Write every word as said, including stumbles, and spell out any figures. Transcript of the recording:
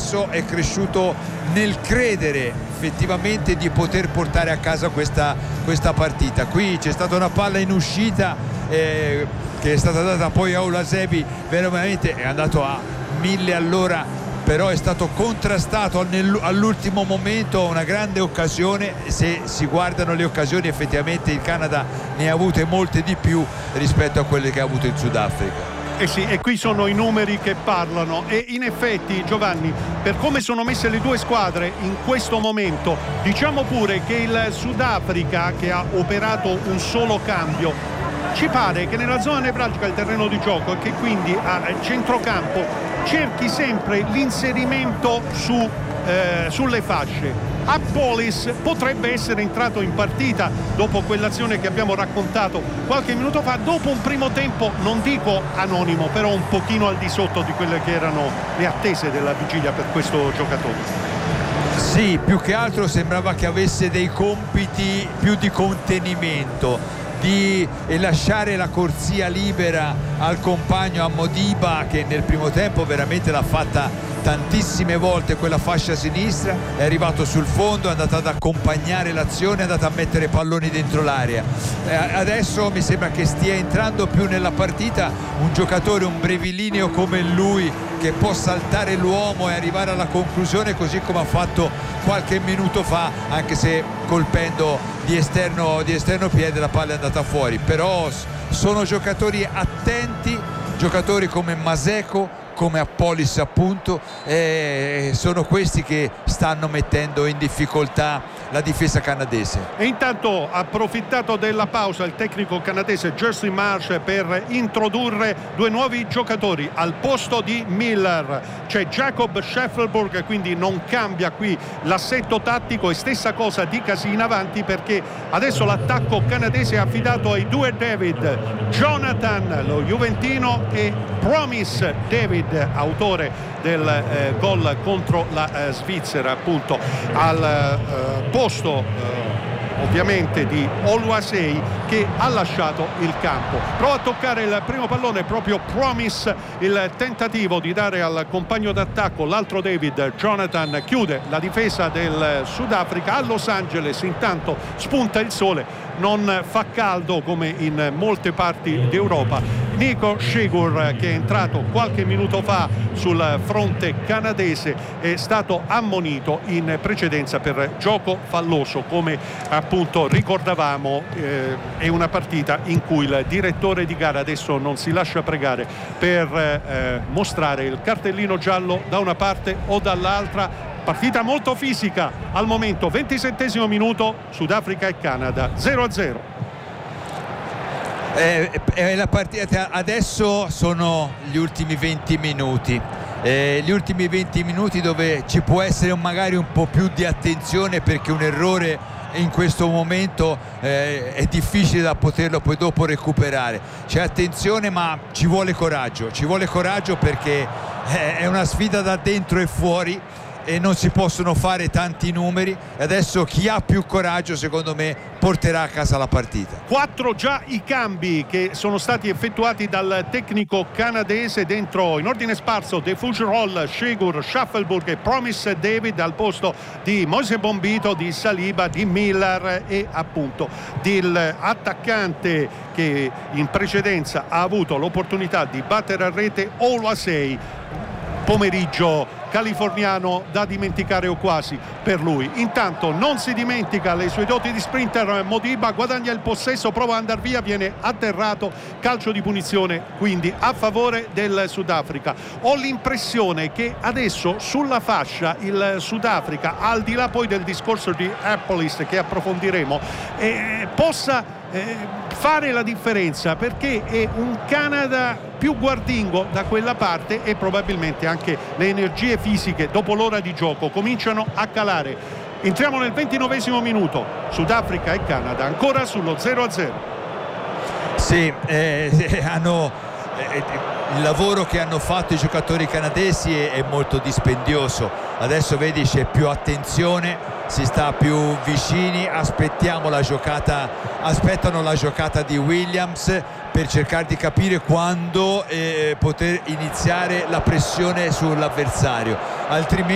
adesso è cresciuto nel credere effettivamente di poter portare a casa questa, questa partita. Qui c'è stata una palla in uscita eh, che è stata data poi a Ulasebi, veramente è andato a mille all'ora, però è stato contrastato all'ultimo momento. Una grande occasione, se si guardano le occasioni effettivamente il Canada ne ha avute molte di più rispetto a quelle che ha avuto il Sudafrica. Eh sì, e qui sono i numeri che parlano, e in effetti, Giovanni, per come sono messe le due squadre in questo momento, diciamo pure che il Sudafrica, che ha operato un solo cambio, ci pare che nella zona nevralgica del terreno di gioco e che quindi a centrocampo cerchi sempre l'inserimento su, eh, sulle fasce. Appolis potrebbe essere entrato in partita dopo quell'azione che abbiamo raccontato qualche minuto fa, dopo un primo tempo non dico anonimo, però un pochino al di sotto di quelle che erano le attese della vigilia per questo giocatore. Sì, più che altro sembrava che avesse dei compiti più di contenimento, di lasciare la corsia libera al compagno, a Modiba, che nel primo tempo veramente l'ha fatta tantissime volte quella fascia sinistra, è arrivato sul fondo, è andato ad accompagnare l'azione, è andato a mettere palloni dentro l'area. Eh, adesso mi sembra che stia entrando più nella partita un giocatore, un brevilineo come lui, che può saltare l'uomo e arrivare alla conclusione così come ha fatto qualche minuto fa, anche se colpendo di esterno, di esterno piede la palla è andata fuori. Però sono giocatori attenti, giocatori come Maseko, come Appolis appunto, eh, sono questi che stanno mettendo in difficoltà la difesa canadese. E intanto ha approfittato della pausa il tecnico canadese Jersey Marsh per introdurre due nuovi giocatori al posto di Miller. C'è Jacob Scheffelburg, quindi non cambia qui l'assetto tattico, e stessa cosa dicasi in avanti, perché adesso l'attacco canadese è affidato ai due David, Jonathan lo juventino e Promise David, autore del eh, gol contro la eh, Svizzera, appunto al eh, posto eh, ovviamente di Oluwasei, che ha lasciato il campo. Prova a toccare il primo pallone proprio Promise, il tentativo di dare al compagno d'attacco, l'altro David, Jonathan, chiude la difesa del Sudafrica. A Los Angeles intanto spunta il sole, non fa caldo come in molte parti d'Europa. Nico Shegur, che è entrato qualche minuto fa sul fronte canadese, è stato ammonito in precedenza per gioco falloso, come appunto ricordavamo. Eh, è una partita in cui il direttore di gara adesso non si lascia pregare per eh, mostrare il cartellino giallo da una parte o dall'altra. Partita molto fisica al momento, ventisettesimo minuto, Sudafrica e Canada zero a zero. Eh, eh, la partita adesso sono gli ultimi venti minuti, eh, gli ultimi venti minuti dove ci può essere magari un po' più di attenzione, perché un errore in questo momento eh, è difficile da poterlo poi dopo recuperare. C'è attenzione, ma ci vuole coraggio, ci vuole coraggio perché eh, è una sfida da dentro e fuori e non si possono fare tanti numeri. E adesso chi ha più coraggio, secondo me, porterà a casa la partita. Quattro già i cambi che sono stati effettuati dal tecnico canadese. Dentro in ordine sparso De Fougerolles, Shegur, Scheffelburg e Promise David al posto di Moise Bombito, di Saliba, di Miller e appunto dell'attaccante che in precedenza ha avuto l'opportunità di battere a rete, Oluwasei. Pomeriggio californiano da dimenticare o quasi per lui. Intanto non si dimentica le sue doti di sprinter. Modiba guadagna il possesso, prova ad andare via, viene atterrato, calcio di punizione quindi a favore del Sudafrica. Ho l'impressione che adesso sulla fascia il Sudafrica, al di là poi del discorso di Appolis che approfondiremo, eh, possa eh, fare la differenza, perché è un Canada più guardingo da quella parte e probabilmente anche le energie fisiche dopo l'ora di gioco cominciano a calare. Entriamo nel ventinovesimo minuto, Sudafrica e Canada ancora sullo zero a zero. Sì, eh, hanno eh, il lavoro che hanno fatto i giocatori canadesi è, è molto dispendioso. Adesso vedi c'è più attenzione, si sta più vicini, aspettiamo la giocata, aspettano la giocata di Williams per cercare di capire quando eh, poter iniziare la pressione sull'avversario, altrimenti